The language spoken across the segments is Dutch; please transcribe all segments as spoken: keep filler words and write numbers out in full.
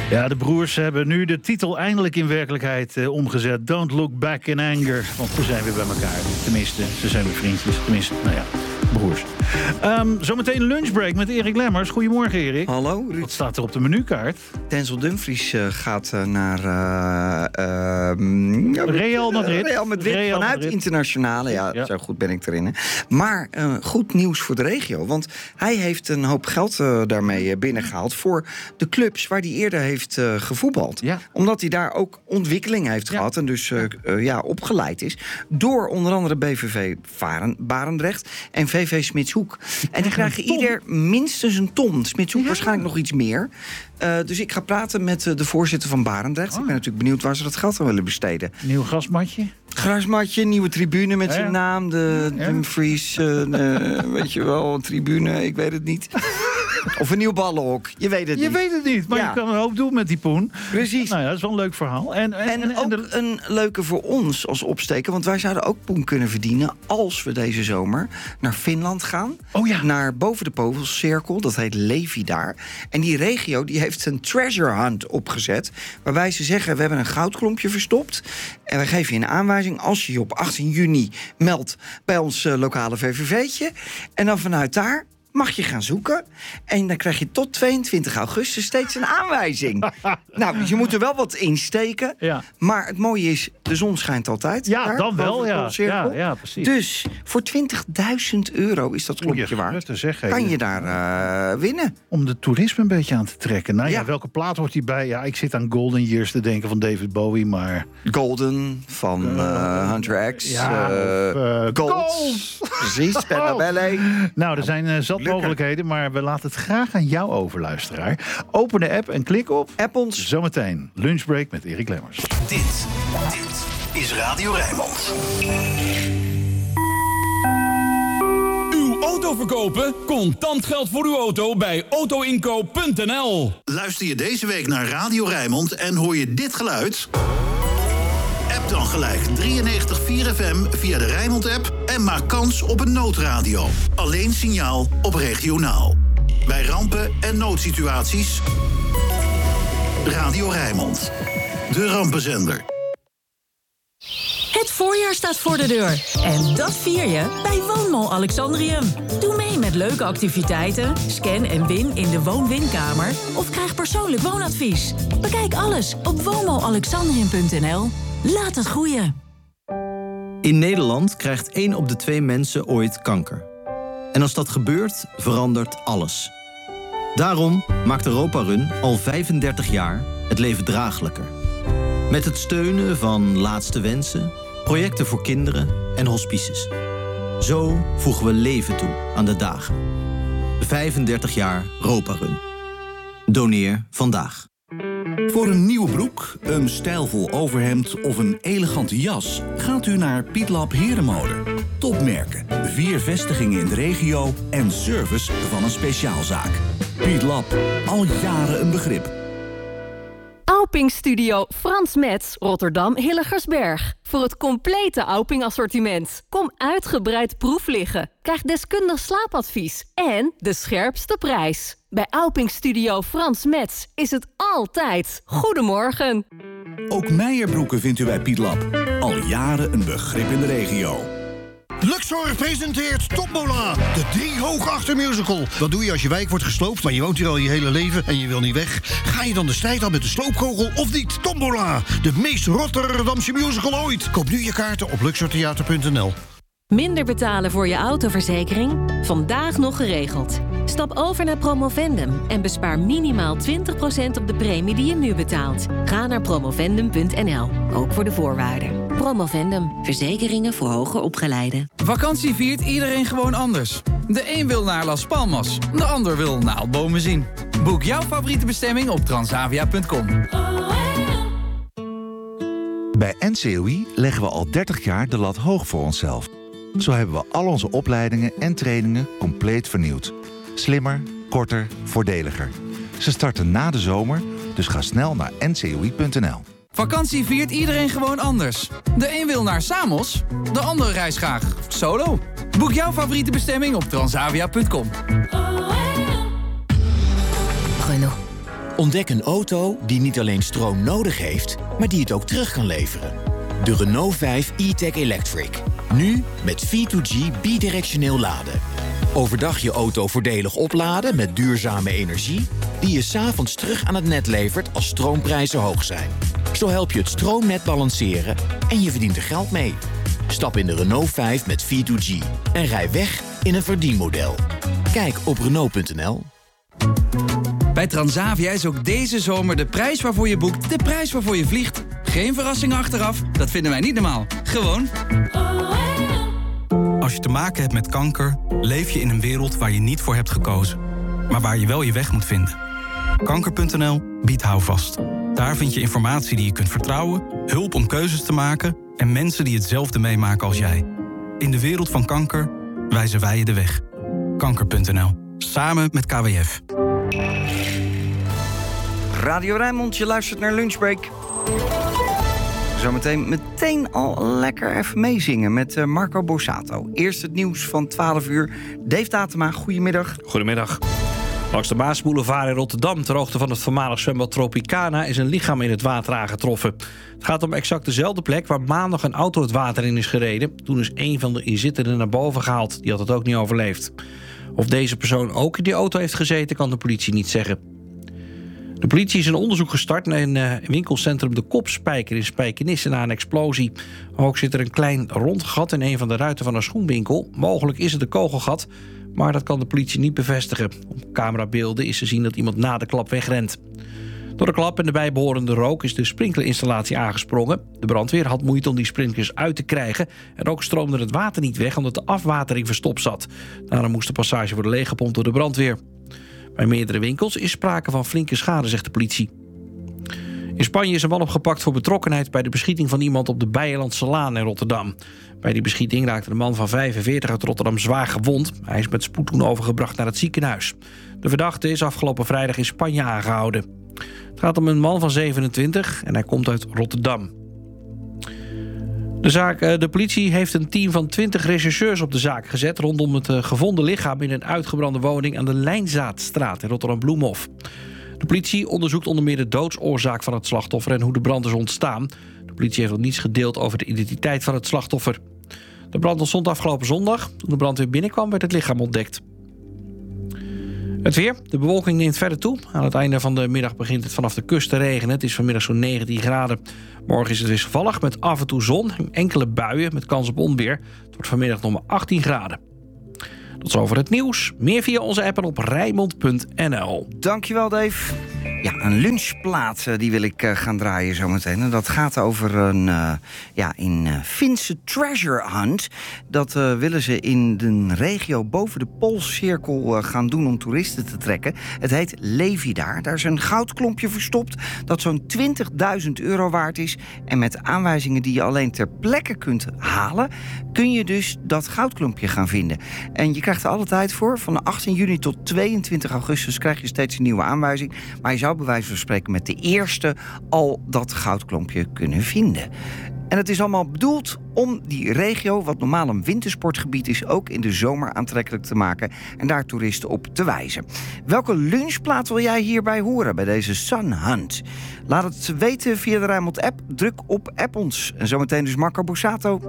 Ja, de broers hebben nu de titel eindelijk in werkelijkheid uh, omgezet. Don't look back in anger. Want ze zijn weer bij elkaar. Tenminste, ze zijn weer vriendjes. Tenminste, nou ja, broers. Um, zometeen lunchbreak met Erik Lemmers. Goedemorgen, Erik. Hallo, Ruud. Wat staat er op de menukaart? Denzel Dumfries uh, gaat uh, naar uh, uh, Real Madrid. Real Madrid Real vanuit Madrid. Internationale. Ja, ja, zo goed ben ik erin. Hè. Maar uh, goed nieuws voor de regio. Want hij heeft een hoop geld uh, daarmee uh, binnengehaald voor de clubs waar hij eerder heeft uh, gevoetbald. Ja. Omdat hij daar ook ontwikkeling heeft ja. gehad en dus uh, uh, ja, opgeleid is door onder andere B V V Varen, Barendrecht en V V Smitshoek. En die krijgen ieder minstens een ton. Smitshoek ja. waarschijnlijk nog iets meer. Uh, dus ik ga praten met uh, de voorzitter van Barendrecht. Oh. Ik ben natuurlijk benieuwd waar ze dat geld aan willen besteden. Nieuw grasmatje? Grasmatje, nieuwe tribune met ja. zijn naam. De ja. Dumfries, uh, uh, weet je wel, een tribune, ik weet het niet. Of een nieuw ballenhok, je weet het je niet. Je weet het niet, maar ja. je kan een hoop doen met die poen. Precies. Nou ja, dat is wel een leuk verhaal. En, en, en, en, en ook de... een leuke voor ons als opsteken. Want wij zouden ook poen kunnen verdienen als we deze zomer naar Finland gaan. Oh ja. Naar boven de Povelcirkel, dat heet Levi daar. En die regio die heeft een treasure hunt opgezet. Waarbij ze zeggen, we hebben een goudklompje verstopt. En we geven je een aanwijzing als je je op achttien juni meldt bij ons uh, lokale V V V'tje. En dan vanuit daar mag je gaan zoeken. En dan krijg je tot tweeëntwintig augustus steeds een aanwijzing. Nou, dus je moet er wel wat insteken. Ja. Maar het mooie is, de zon schijnt altijd. Ja, daar, dan wel, ja. ja. Ja, precies. Dus voor twintigduizend euro is dat klompje waard. Zeg, kan je daar uh, winnen. Om de toerisme een beetje aan te trekken. Nou ja, ja welke plaat hoort hij bij? Ja, ik zit aan Golden Years te denken van David Bowie, maar... Golden van uh, Hunter X. Ja, uh, uh, Gold. Gold. Precies, Bella. Nou, er zijn uh, zat Lukker. mogelijkheden, maar we laten het graag aan jou over, luisteraar. Open de app en klik op... App ons. Zometeen lunchbreak met Erik Lemmers. Dit, dit is Radio Rijnmond. Uw auto verkopen? Contant geld voor uw auto bij autoinkoop punt n l. Luister je deze week naar Radio Rijnmond en hoor je dit geluid? App dan gelijk drieënnegentig komma vier F M via de Rijnmond-app en maak kans op een noodradio. Alleen signaal op regionaal. Bij rampen en noodsituaties... Radio Rijnmond. De rampenzender. Het voorjaar staat voor de deur. En dat vier je bij Woonmall Alexandrium. Doe mee met leuke activiteiten, scan en win in de woon-winkamer... of krijg persoonlijk woonadvies. Bekijk alles op woonmall alexandrium punt n l. Laat het groeien. In Nederland krijgt één op de twee mensen ooit kanker. En als dat gebeurt, verandert alles. Daarom maakt Europa Run al vijfendertig jaar het leven draaglijker. Met het steunen van Laatste Wensen, projecten voor kinderen en hospices. Zo voegen we leven toe aan de dagen. vijfendertig jaar Europa Run. Doneer vandaag. Voor een nieuwe broek, een stijlvol overhemd of een elegante jas... gaat u naar Pietlab Herenmode. Topmerken, vier vestigingen in de regio en service van een speciaalzaak. Pietlab, al jaren een begrip. Auping Studio Frans Metz, Rotterdam Hilligersberg. Voor het complete Auping assortiment. Kom uitgebreid proef liggen. Krijg deskundig slaapadvies. En de scherpste prijs. Bij Auping Studio Frans Metz is het altijd goedemorgen. Ook Meijerbroeken vindt u bij Pietlab. Al jaren een begrip in de regio. Luxor presenteert Tombola, de drie hoog achter musical. Wat doe je als je wijk wordt gesloopt, maar je woont hier al je hele leven en je wil niet weg? Ga je dan de strijd aan met de sloopkogel of niet? Tombola, de meest Rotterdamse musical ooit. Koop nu je kaarten op luxor theater punt n l. Minder betalen voor je autoverzekering? Vandaag nog geregeld. Stap over naar Promovendum en bespaar minimaal twintig procent op de premie die je nu betaalt. Ga naar promovendum punt n l, ook voor de voorwaarden. Promovendum, verzekeringen voor hoger opgeleiden. Vakantie viert iedereen gewoon anders. De een wil naar Las Palmas, de ander wil naaldbomen zien. Boek jouw favoriete bestemming op transavia punt com. Bij N C O I leggen we al dertig jaar de lat hoog voor onszelf. Zo hebben we al onze opleidingen en trainingen compleet vernieuwd. Slimmer, korter, voordeliger. Ze starten na de zomer, dus ga snel naar n c o i punt n l. Vakantie viert iedereen gewoon anders. De een wil naar Samos, de ander reist graag solo. Boek jouw favoriete bestemming op transavia punt com. Renault. Ontdek een auto die niet alleen stroom nodig heeft, maar die het ook terug kan leveren. De Renault vijf e-tech Electric. Nu met V twee G bidirectioneel laden. Overdag je auto voordelig opladen met duurzame energie, die je 's avonds terug aan het net levert als stroomprijzen hoog zijn. Zo help je het stroomnet balanceren en je verdient er geld mee. Stap in de Renault vijf met V twee G en rij weg in een verdienmodel. Kijk op Renault punt n l. Bij Transavia is ook deze zomer de prijs waarvoor je boekt de prijs waarvoor je vliegt. Geen verrassingen achteraf, dat vinden wij niet normaal. Gewoon. Als je te maken hebt met kanker, leef je in een wereld waar je niet voor hebt gekozen. Maar waar je wel je weg moet vinden. Kanker punt n l biedt houvast. Daar vind je informatie die je kunt vertrouwen, hulp om keuzes te maken en mensen die hetzelfde meemaken als jij. In de wereld van kanker wijzen wij je de weg. Kanker punt n l. Samen met K W F. Radio Rijnmond, je luistert naar Lunchbreak. Zometeen meteen al lekker even meezingen met uh, Marco Borsato. Eerst het nieuws van twaalf uur. Dave Datema, goedemiddag. Goedemiddag. Langs de Maasboulevard in Rotterdam, ter hoogte van het voormalig zwembad Tropicana, is een lichaam in het water aangetroffen. Het gaat om exact dezelfde plek waar maandag een auto het water in is gereden. Toen is een van de inzittenden naar boven gehaald. Die had het ook niet overleefd. Of deze persoon ook in die auto heeft gezeten, kan de politie niet zeggen. De politie is een onderzoek gestart naar een uh, winkelcentrum De Kopspijker in Spijkenisse na een explosie. Ook zit er een klein rond gat in een van de ruiten van een schoenwinkel. Mogelijk is het een kogelgat, maar dat kan de politie niet bevestigen. Op camerabeelden is te zien dat iemand na de klap wegrent. Door de klap en de bijbehorende rook is de sprinklerinstallatie aangesprongen. De brandweer had moeite om die sprinklers uit te krijgen. En ook stroomde het water niet weg omdat de afwatering verstopt zat. Daarom moest de passage worden leeggepompt door de brandweer. Bij meerdere winkels is sprake van flinke schade, zegt de politie. In Spanje is een man opgepakt voor betrokkenheid bij de beschieting van iemand op de Beierlandse Laan in Rotterdam. Bij die beschieting raakte de man van vijfenveertig uit Rotterdam zwaar gewond. Hij is met spoed toen overgebracht naar het ziekenhuis. De verdachte is afgelopen vrijdag in Spanje aangehouden. Het gaat om een man van zevenentwintig en hij komt uit Rotterdam. De, zaak, de politie heeft een team van twintig rechercheurs op de zaak gezet rondom het gevonden lichaam in een uitgebrande woning aan de Lijnzaadstraat in Rotterdam-Bloemhof. De politie onderzoekt onder meer de doodsoorzaak van het slachtoffer en hoe de brand is ontstaan. De politie heeft nog niets gedeeld over de identiteit van het slachtoffer. De brand ontstond afgelopen zondag. Toen de brandweer binnenkwam werd het lichaam ontdekt. Het weer. De bewolking neemt verder toe. Aan het einde van de middag begint het vanaf de kust te regenen. Het is vanmiddag zo'n negentien graden. Morgen is het wisselvallig met af en toe zon en enkele buien met kans op onweer. Het wordt vanmiddag nog maar achttien graden. Tot zover het nieuws. Meer via onze app en op rijnmond punt n l. Dankjewel, Dave. Ja, een lunchplaat uh, die wil ik uh, gaan draaien zometeen. En dat gaat over een uh, ja, in uh, Finse treasure hunt. Dat uh, willen ze in de regio boven de Poolcirkel uh, gaan doen om toeristen te trekken. Het heet Levi daar. Daar is een goudklompje verstopt dat zo'n twintigduizend euro waard is. En met aanwijzingen die je alleen ter plekke kunt halen, kun je dus dat goudklompje gaan vinden. En je krijgt er alle tijd voor. Van achttien juni tot tweeëntwintig augustus krijg je steeds een nieuwe aanwijzing. Maar je zou bij wijze van spreken met de eerste al dat goudklompje kunnen vinden. En het is allemaal bedoeld om die regio, wat normaal een wintersportgebied is, ook in de zomer aantrekkelijk te maken en daar toeristen op te wijzen. Welke lunchplaat wil jij hierbij horen bij deze Sun Hunt? Laat het weten via de Rijnmond app. Druk op app ons. En zometeen dus Marco Borsato.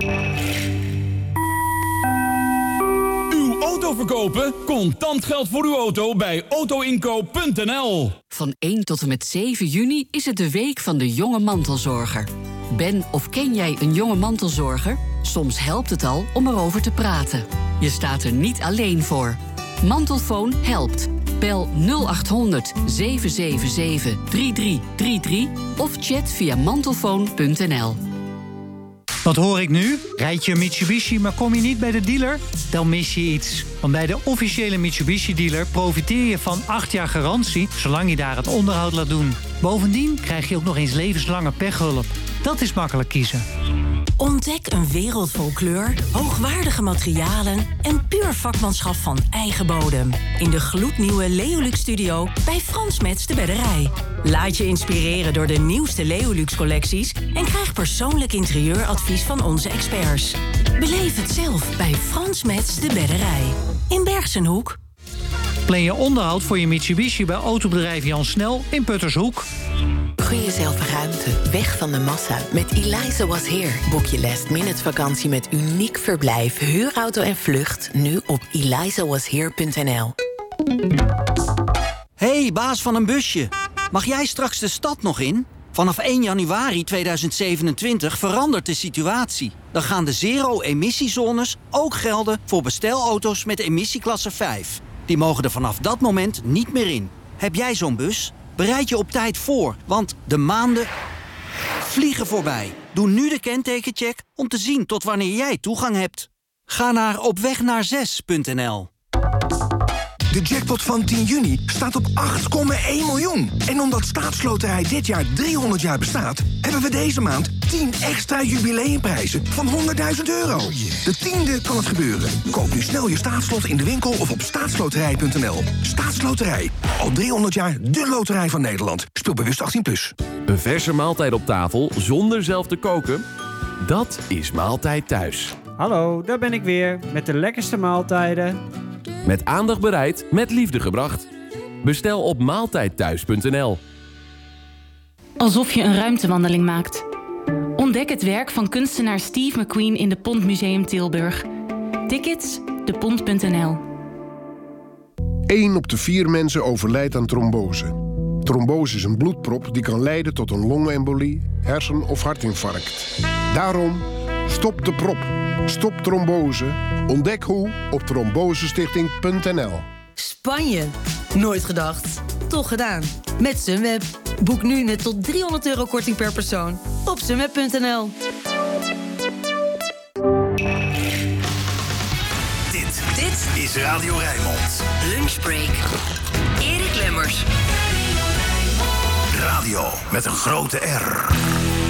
Auto verkopen? Contant geld voor uw auto bij auto inkoop punt n l. Van één tot en met zeven juni is het de week van de jonge mantelzorger. Ben of ken jij een jonge mantelzorger? Soms helpt het al om erover te praten. Je staat er niet alleen voor. Mantelfoon helpt. Bel nul acht honderd zeven zeven zeven drie drie drie drie of chat via mantelfoon punt n l. Wat hoor ik nu? Rijd je een Mitsubishi, maar kom je niet bij de dealer? Dan mis je iets. Want bij de officiële Mitsubishi-dealer profiteer je van acht jaar garantie, zolang je daar het onderhoud laat doen. Bovendien krijg je ook nog eens levenslange pechhulp. Dat is makkelijk kiezen. Ontdek een wereld vol kleur, hoogwaardige materialen en puur vakmanschap van eigen bodem. In de gloednieuwe Leolux Studio bij Frans Metz de Bedderij. Laat je inspireren door de nieuwste Leolux-collecties en krijg persoonlijk interieuradvies van onze experts. Beleef het zelf bij Frans Metz de Bedderij. In Bergsenhoek. Plan je onderhoud voor je Mitsubishi bij autobedrijf Jan Snel in Puttershoek. Gun jezelf ruimte, weg van de massa. Met Eliza Was Here boek je last minute vakantie met uniek verblijf, huurauto en vlucht. Nu op eliza was here punt n l. Hey, baas van een busje. Mag jij straks de stad nog in? Vanaf één januari tweeduizend zevenentwintig verandert de situatie. Dan gaan de zero-emissiezones ook gelden voor bestelauto's met emissieklasse vijf. Die mogen er vanaf dat moment niet meer in. Heb jij zo'n bus? Bereid je op tijd voor, want de maanden vliegen voorbij. Doe nu de kentekencheck om te zien tot wanneer jij toegang hebt. Ga naar opwegnaar6 punt n l. De jackpot van tien juni staat op acht komma één miljoen. En omdat Staatsloterij dit jaar driehonderd jaar bestaat, hebben we deze maand tien extra jubileumprijzen van honderdduizend euro. De tiende kan het gebeuren. Koop nu snel je staatslot in de winkel of op staatsloterij punt n l. Staatsloterij. Al driehonderd jaar de loterij van Nederland. Speel bewust achttien plus. Een verse maaltijd op tafel zonder zelf te koken? Dat is Maaltijd Thuis. Hallo, daar ben ik weer met de lekkerste maaltijden. Met aandacht bereid, met liefde gebracht. Bestel op maaltijdthuis punt n l. Alsof je een ruimtewandeling maakt. Ontdek het werk van kunstenaar Steve McQueen in de Pont Museum Tilburg. Tickets, de pont punt n l. één op de vier mensen overlijdt aan trombose. Trombose is een bloedprop die kan leiden tot een longembolie, hersen- of hartinfarct. Daarom, stop de prop. Stop trombose. Ontdek hoe op trombosestichting punt n l. Spanje. Nooit gedacht. Toch gedaan. Met Sunweb. Boek nu net tot driehonderd euro korting per persoon op sunweb punt n l. Dit, dit is Radio Rijnmond. Lunchbreak. Erik Lemmers. Radio met een grote R.